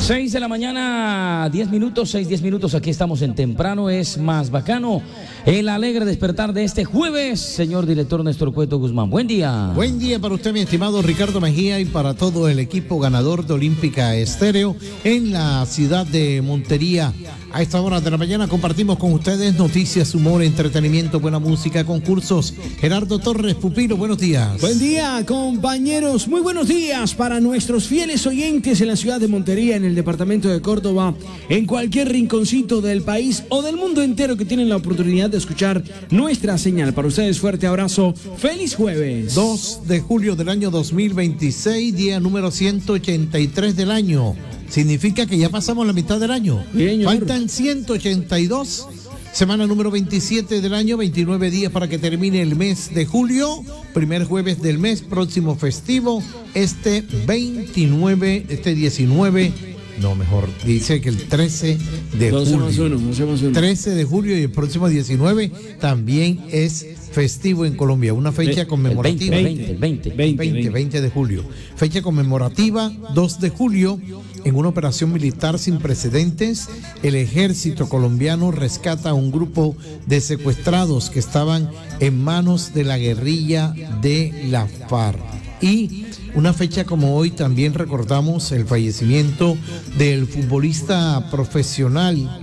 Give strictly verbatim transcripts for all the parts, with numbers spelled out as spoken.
seis de la mañana, diez minutos, seis, diez minutos, aquí estamos en Temprano es Más Bacano, el alegre despertar de este jueves, señor director Néstor Cueto Guzmán, buen día. Buen día para usted, mi estimado Ricardo Mejía, y para todo el equipo ganador de Olímpica Estéreo en la ciudad de Montería. A esta hora de la mañana compartimos con ustedes noticias, humor, entretenimiento, buena música, concursos. Gerardo Torres, Pupilo, buenos días. Buen día, compañeros. Muy buenos días para nuestros fieles oyentes en la ciudad de Montería, en el departamento de Córdoba, en cualquier rinconcito del país o del mundo entero que tienen la oportunidad de escuchar nuestra señal. Para ustedes, fuerte abrazo. ¡Feliz jueves! dos de julio del año dos mil veintiséis, día número ciento ochenta y tres del año. Significa que ya pasamos la mitad del año. Bien, faltan ciento ochenta y dos. Semana número veintisiete del año, veintinueve días para que termine el mes de julio. Primer jueves del mes, próximo festivo, este veintinueve, este diecinueve, no, mejor, dice que el trece de julio. trece de julio y el próximo diecinueve también es festivo en Colombia, una fecha conmemorativa. El veinte, veinte, veinte, veinte, veinte de julio. Fecha conmemorativa, dos de julio. En una operación militar sin precedentes, el ejército colombiano rescata a un grupo de secuestrados que estaban en manos de la guerrilla de la FARC. Y una fecha como hoy también recordamos el fallecimiento del futbolista profesional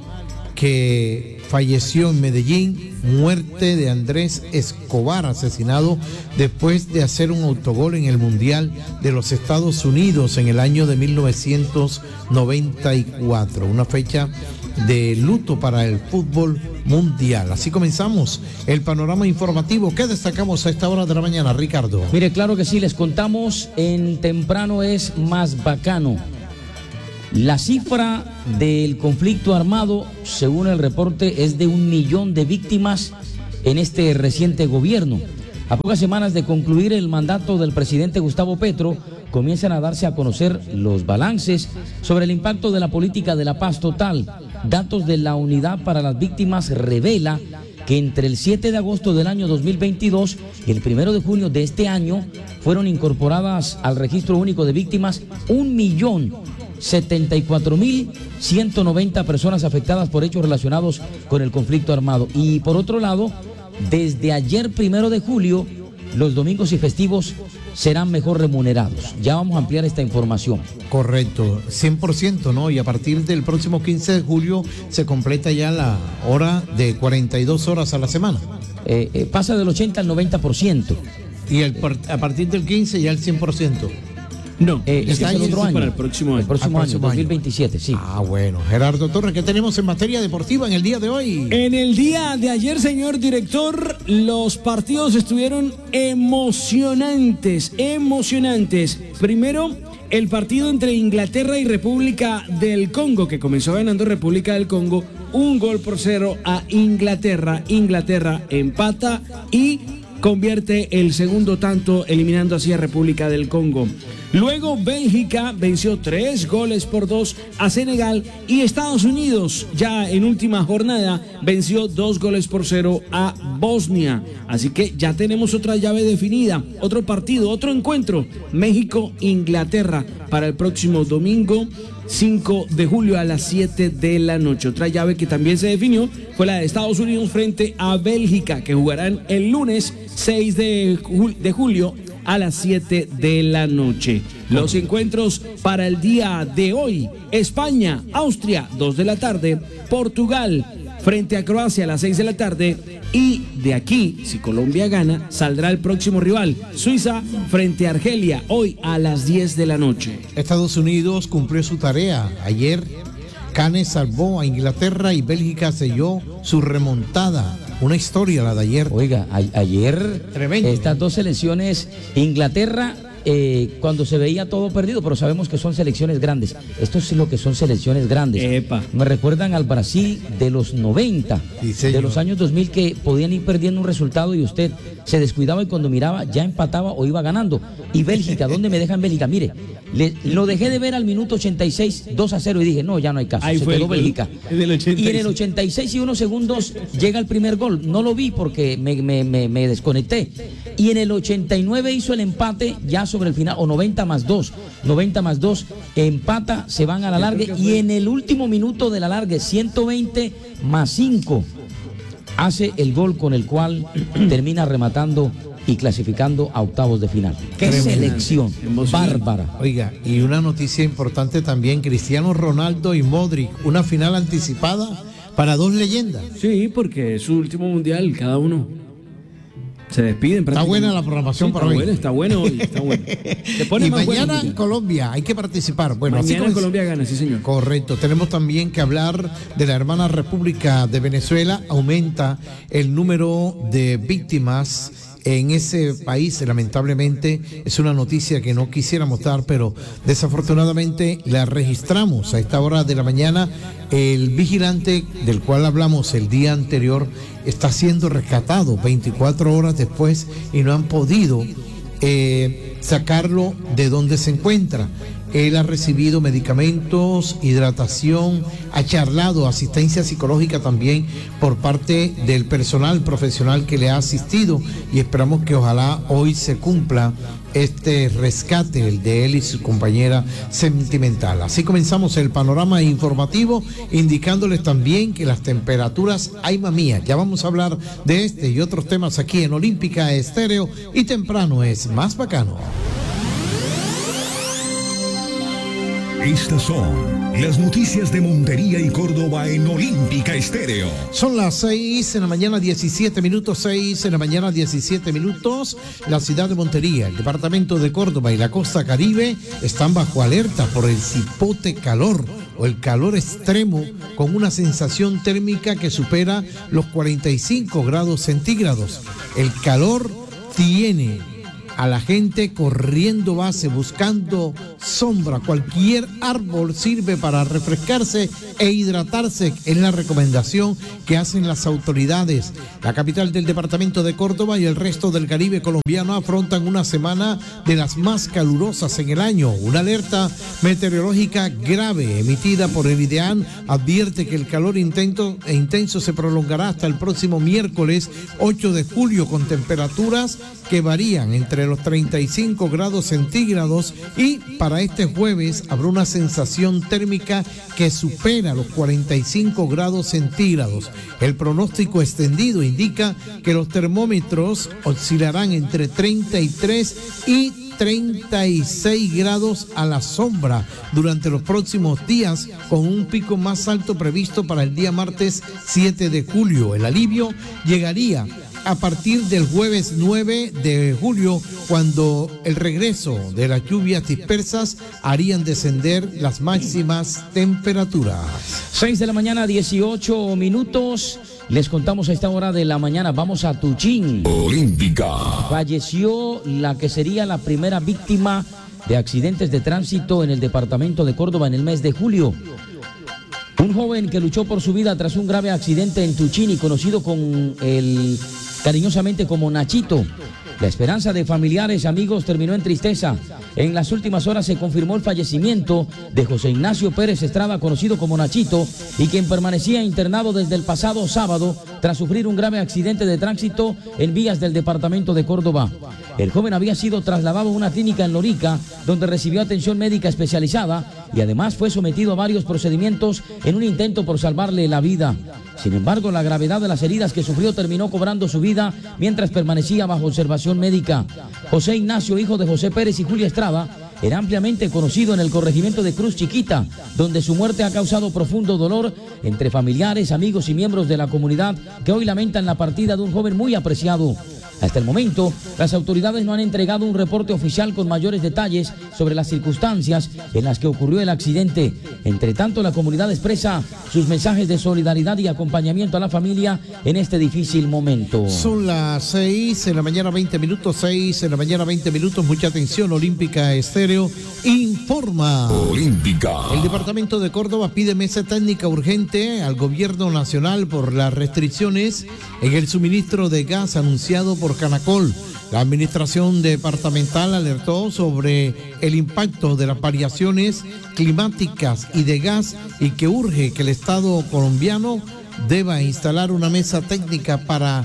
que falleció en Medellín, muerte de Andrés Escobar, asesinado después de hacer un autogol en el Mundial de los Estados Unidos en el año de mil novecientos noventa y cuatro, una fecha de luto para el fútbol mundial. Así comenzamos el panorama informativo. ¿Qué destacamos a esta hora de la mañana, Ricardo? Mire, claro que sí, les contamos en Temprano es Más Bacano. La cifra del conflicto armado, según el reporte, es de un millón de víctimas en este reciente gobierno. A pocas semanas de concluir el mandato del presidente Gustavo Petro, comienzan a darse a conocer los balances sobre el impacto de la política de la paz total. Datos de la Unidad para las Víctimas revela que entre el siete de agosto del año dos mil veintidós y el primero de junio de este año fueron incorporadas al registro único de víctimas un millón setenta y cuatro mil ciento noventa personas afectadas por hechos relacionados con el conflicto armado. Y por otro lado, desde ayer primero de julio, los domingos y festivos serán mejor remunerados. Ya vamos a ampliar esta información. Correcto, cien por ciento, ¿no? Y a partir del próximo quince de julio se completa ya la hora de cuarenta y dos horas a la semana. Eh, eh, pasa del ochenta al noventa por ciento. Y el, a partir del quince ya el cien por ciento. No, eh, está es el otro año. Para el próximo año. El próximo Al año, próximo dos mil veintisiete, año. sí. Ah, bueno. Gerardo Torres, ¿qué tenemos en materia deportiva en el día de hoy? En el día de ayer, señor director, los partidos estuvieron emocionantes, emocionantes. Primero, el partido entre Inglaterra y República del Congo, que comenzó ganando República del Congo, un gol por cero a Inglaterra. Inglaterra empata y convierte el segundo tanto, eliminando así a República del Congo. Luego Bélgica venció tres goles por dos a Senegal y Estados Unidos, ya en última jornada, venció dos goles por cero a Bosnia. Así que ya tenemos otra llave definida, otro partido, otro encuentro, México-Inglaterra para el próximo domingo cinco de julio a las siete de la noche. Otra llave que también se definió fue la de Estados Unidos frente a Bélgica, que jugarán el lunes seis de julio a las siete de la noche. Los encuentros para el día de hoy: España, Austria, dos de la tarde, Portugal frente a Croacia a las seis de la tarde, y de aquí, si Colombia gana, saldrá el próximo rival, Suiza frente a Argelia, hoy a las diez de la noche. Estados Unidos cumplió su tarea. Ayer Canes salvó a Inglaterra y Bélgica selló su remontada. Una historia la de ayer. Oiga, a- ayer Tremendo. estas dos selecciones, Inglaterra, eh, cuando se veía todo perdido, pero sabemos que son selecciones grandes. Esto es lo que son selecciones grandes. Epa. Me recuerdan al Brasil de los noventa, Sí, señor. de los años dos mil, que podían ir perdiendo un resultado y usted se descuidaba y cuando miraba ya empataba o iba ganando. Y Bélgica, ¿dónde me dejan Bélgica? Mire, le- lo dejé de ver al minuto ochenta y seis, dos a cero, y dije, no, ya no hay caso. Ahí se fue quedó el gol Bélgica. del ochenta y seis. Y en el ochenta y seis y unos segundos llega el primer gol. No lo vi porque me, me, me, me desconecté. y en el ochenta y nueve hizo el empate ya sobre el final, o noventa más dos, noventa más dos, empata, se van a la largue, y en el último minuto de la largue, ciento veinte más cinco, hace el gol con el cual termina rematando y clasificando a octavos de final. ¡Qué Tremendo. Selección! Bárbara. Oiga, y una noticia importante también, Cristiano Ronaldo y Modric, una final anticipada para dos leyendas. Sí, porque es su último mundial, cada uno se despiden. Está buena la programación sí, para está hoy. Buena, está bueno hoy, está bueno. Se pone y más mañana bueno, Colombia, hay que participar. Bueno, mañana así como Colombia gana, sí señor. Correcto. Tenemos también que hablar de la hermana República de Venezuela. Aumenta el número de víctimas en ese país. Lamentablemente es una noticia que no quisiéramos dar, pero desafortunadamente la registramos a esta hora de la mañana. El vigilante del cual hablamos el día anterior está siendo rescatado veinticuatro horas después y no han podido eh, sacarlo de donde se encuentra. Él ha recibido medicamentos, hidratación, ha charlado, asistencia psicológica también por parte del personal profesional que le ha asistido, y esperamos que ojalá hoy se cumpla este rescate, el de él y su compañera sentimental. Así comenzamos el panorama informativo, indicándoles también que las temperaturas, ay mamía, ya vamos a hablar de este y otros temas aquí en Olímpica Estéreo, y temprano es más bacano. Estas son las noticias de Montería y Córdoba en Olímpica Estéreo. Son las seis en la mañana, diecisiete minutos, seis en la mañana, diecisiete minutos. La ciudad de Montería, el departamento de Córdoba y la costa Caribe están bajo alerta por el cipote calor o el calor extremo, con una sensación térmica que supera los cuarenta y cinco grados centígrados. El calor tiene a la gente corriendo base, buscando sombra. Cualquier árbol sirve para refrescarse e hidratarse, es la recomendación que hacen las autoridades. La capital del departamento de Córdoba y el resto del Caribe colombiano afrontan una semana de las más calurosas en el año. Una alerta meteorológica grave emitida por el IDEAN advierte que el calor intenso, intenso se prolongará hasta el próximo miércoles ocho de julio, con temperaturas que varían entre los treinta y cinco grados centígrados, y para este jueves habrá una sensación térmica que supera los cuarenta y cinco grados centígrados. El pronóstico extendido indica que los termómetros oscilarán entre treinta y tres y treinta y seis grados a la sombra durante los próximos días, con un pico más alto previsto para el día martes siete de julio. El alivio llegaría a partir del jueves nueve de julio, cuando el regreso de las lluvias dispersas harían descender las máximas temperaturas. seis de la mañana, dieciocho minutos. Les contamos a esta hora de la mañana, vamos a Tuchín. Olímpica. Falleció la que sería la primera víctima de accidentes de tránsito en el departamento de Córdoba en el mes de julio. Un joven que luchó por su vida tras un grave accidente en Tuchín y conocido con el, cariñosamente como Nachito. La esperanza de familiares y amigos terminó en tristeza. En las últimas horas se confirmó el fallecimiento de José Ignacio Pérez Estrada, conocido como Nachito, y quien permanecía internado desde el pasado sábado tras sufrir un grave accidente de tránsito en vías del departamento de Córdoba. El joven había sido trasladado a una clínica en Lorica, donde recibió atención médica especializada y además fue sometido a varios procedimientos en un intento por salvarle la vida. Sin embargo, la gravedad de las heridas que sufrió terminó cobrando su vida mientras permanecía bajo observación médica. José Ignacio, hijo de José Pérez y Julia Estrada, era ampliamente conocido en el corregimiento de Cruz Chiquita, donde su muerte ha causado profundo dolor entre familiares, amigos y miembros de la comunidad, que hoy lamentan la partida de un joven muy apreciado. Hasta el momento, las autoridades no han entregado un reporte oficial con mayores detalles sobre las circunstancias en las que ocurrió el accidente. Entre tanto, la comunidad expresa sus mensajes de solidaridad y acompañamiento a la familia en este difícil momento. Son las seis en la mañana, veinte minutos, seis en la mañana, veinte minutos. Mucha atención, Olímpica Estéreo informa. Olímpica. El departamento de Córdoba pide mesa técnica urgente al gobierno nacional por las restricciones en el suministro de gas anunciado por Canacol. La administración departamental alertó sobre el impacto de las variaciones climáticas y de gas, y que urge que el Estado colombiano deba instalar una mesa técnica para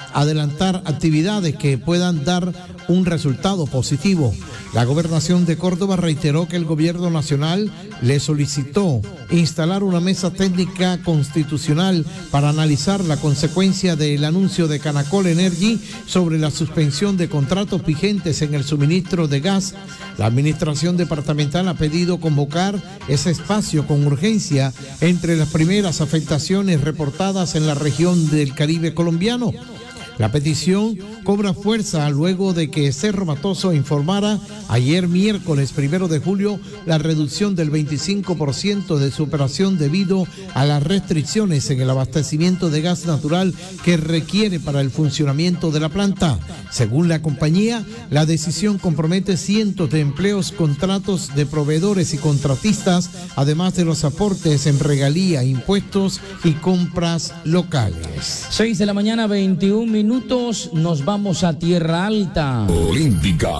adelantar actividades que puedan dar un resultado positivo. La Gobernación de Córdoba reiteró que el gobierno nacional le solicitó instalar una mesa técnica constitucional para analizar la consecuencia del anuncio de Canacol Energy sobre la suspensión de contratos vigentes en el suministro de gas. La administración departamental ha pedido convocar ese espacio con urgencia entre las primeras afectaciones reportadas en la región del Caribe colombiano. La petición cobra fuerza luego de que Cerro Matoso informara ayer miércoles primero de julio la reducción del veinticinco por ciento de su operación debido a las restricciones en el abastecimiento de gas natural que requiere para el funcionamiento de la planta. Según la compañía, la decisión compromete cientos de empleos, contratos de proveedores y contratistas, además de los aportes en regalía, impuestos y compras locales. seis de la mañana, veintiún minutos, nos vamos a Tierra Alta. Olímpica.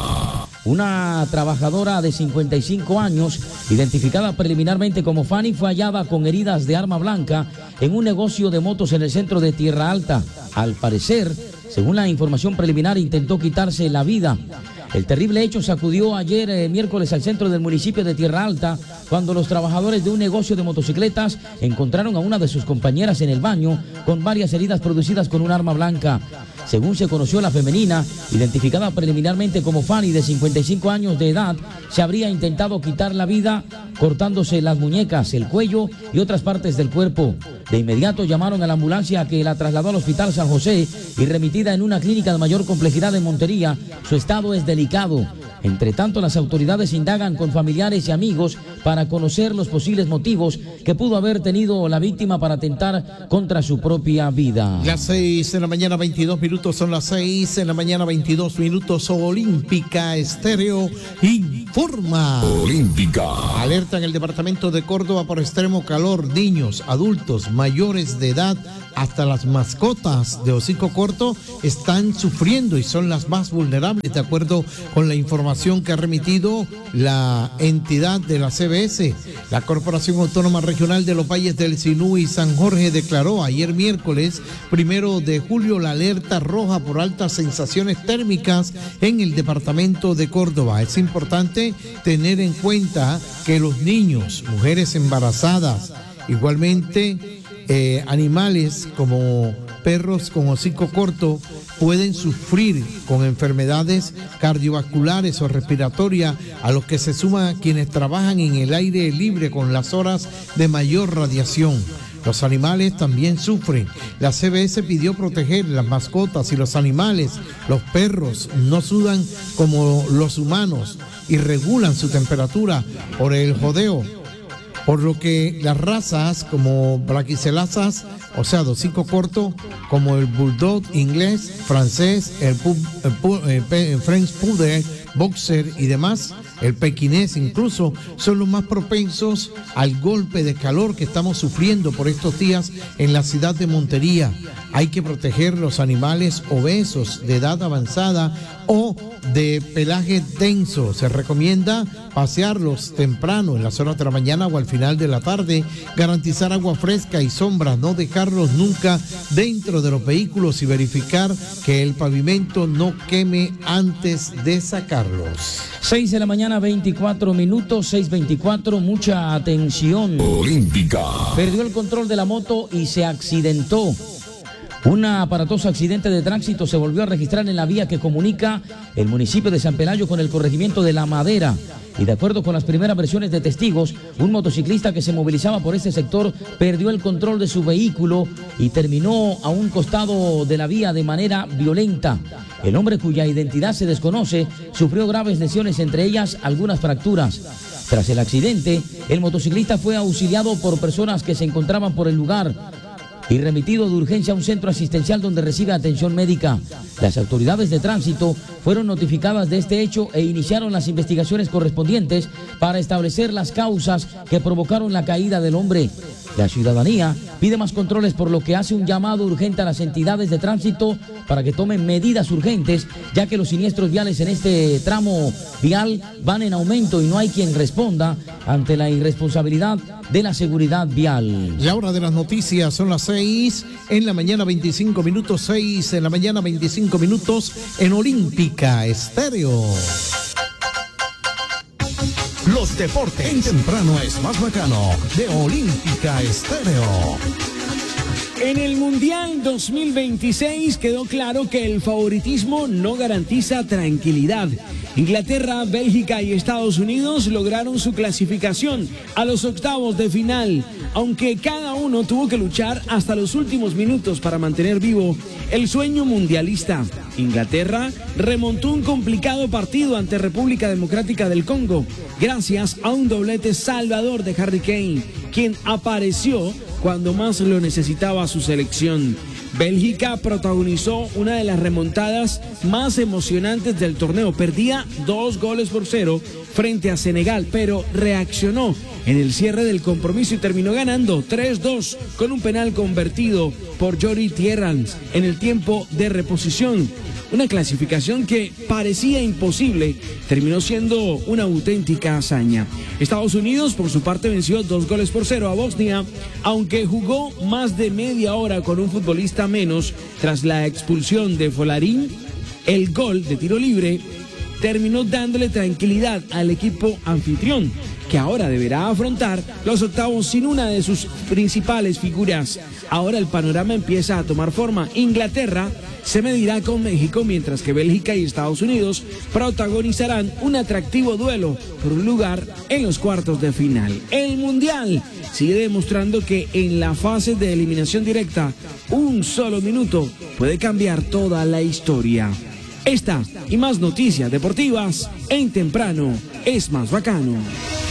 Una trabajadora de cincuenta y cinco años, identificada preliminarmente como Fanny, fue hallada con heridas de arma blanca en un negocio de motos en el centro de Tierra Alta. Al parecer, según la información preliminar, intentó quitarse la vida. El terrible hecho sacudió ayer eh, miércoles al centro del municipio de Tierra Alta, cuando los trabajadores de un negocio de motocicletas encontraron a una de sus compañeras en el baño con varias heridas producidas con un arma blanca. Según se conoció, la femenina, identificada preliminarmente como Fanny, de cincuenta y cinco años de edad, se habría intentado quitar la vida cortándose las muñecas, el cuello y otras partes del cuerpo. De inmediato llamaron a la ambulancia, que la trasladó al Hospital San José, y remitida en una clínica de mayor complejidad en Montería, su estado es delicado. Entre tanto, las autoridades indagan con familiares y amigos para conocer los posibles motivos que pudo haber tenido la víctima para atentar contra su propia vida. Las seis de la mañana, veintidós minutos, son las seis de la mañana, veintidós minutos. Olímpica Estéreo informa. Olímpica. Alerta en el departamento de Córdoba por extremo calor. Niños, adultos, mayores de edad, hasta las mascotas de hocico corto están sufriendo y son las más vulnerables, de acuerdo con la información que ha remitido la entidad de la C B S. La Corporación Autónoma Regional de los Valles del Sinú y San Jorge declaró ayer miércoles primero de julio la alerta roja por altas sensaciones térmicas en el departamento de Córdoba. Es importante tener en cuenta que los niños, mujeres embarazadas, igualmente Eh, animales como perros con hocico corto pueden sufrir con enfermedades cardiovasculares o respiratorias, a los que se suman quienes trabajan en el aire libre con las horas de mayor radiación. Los animales también sufren. La C B S pidió proteger las mascotas y los animales. Los perros no sudan como los humanos y regulan su temperatura por el jodeo, por lo que las razas como braquicelazas, o sea, de hocico corto, como el bulldog inglés, francés, el, pub, el, pub, el French Poodle, boxer y demás, el pequinés incluso, son los más propensos al golpe de calor que estamos sufriendo por estos días en la ciudad de Montería. Hay que proteger los animales obesos de edad avanzada o de pelaje denso. Se recomienda pasearlos temprano, en las horas de la mañana o al final de la tarde, garantizar agua fresca y sombra, no dejarlos nunca dentro de los vehículos y verificar que el pavimento no queme antes de sacarlos. seis de la mañana, veinticuatro minutos, seis veinticuatro, mucha atención. Olímpica. Perdió el control de la moto y se accidentó. Un aparatoso accidente de tránsito se volvió a registrar en la vía que comunica el municipio de San Pelayo con el corregimiento de La Madera. Y de acuerdo con las primeras versiones de testigos, un motociclista que se movilizaba por este sector perdió el control de su vehículo y terminó a un costado de la vía de manera violenta. El hombre, cuya identidad se desconoce, sufrió graves lesiones, entre ellas algunas fracturas. Tras el accidente, el motociclista fue auxiliado por personas que se encontraban por el lugar y remitido de urgencia a un centro asistencial donde recibe atención médica. Las autoridades de tránsito fueron notificadas de este hecho e iniciaron las investigaciones correspondientes para establecer las causas que provocaron la caída del hombre. La ciudadanía pide más controles, por lo que hace un llamado urgente a las entidades de tránsito para que tomen medidas urgentes, ya que los siniestros viales en este tramo vial van en aumento y no hay quien responda ante la irresponsabilidad de la seguridad vial. La hora de las noticias son las seis en la mañana, veinticinco minutos, seis en la mañana, veinticinco minutos en Olímpica Estéreo. Los deportes en temprano es más bacano de Olímpica Estéreo. En el Mundial dos mil veintiséis quedó claro que el favoritismo no garantiza tranquilidad. Inglaterra, Bélgica y Estados Unidos lograron su clasificación a los octavos de final, aunque cada uno tuvo que luchar hasta los últimos minutos para mantener vivo el sueño mundialista. Inglaterra remontó un complicado partido ante República Democrática del Congo, gracias a un doblete salvador de Harry Kane, quien apareció cuando más lo necesitaba su selección. Bélgica protagonizó una de las remontadas más emocionantes del torneo. Perdía dos goles por cero frente a Senegal, pero reaccionó en el cierre del compromiso y terminó ganando tres dos con un penal convertido por Jordi Tierrans en el tiempo de reposición. Una clasificación que parecía imposible terminó siendo una auténtica hazaña. Estados Unidos, por su parte, venció dos goles por cero a Bosnia, aunque jugó más de media hora con un futbolista menos tras la expulsión de Folarín. El gol de tiro libre terminó dándole tranquilidad al equipo anfitrión, que ahora deberá afrontar los octavos sin una de sus principales figuras. Ahora el panorama empieza a tomar forma. Inglaterra se medirá con México, mientras que Bélgica y Estados Unidos protagonizarán un atractivo duelo por un lugar en los cuartos de final. El Mundial sigue demostrando que en la fase de eliminación directa, un solo minuto puede cambiar toda la historia. Esta y más noticias deportivas en Temprano es más bacano.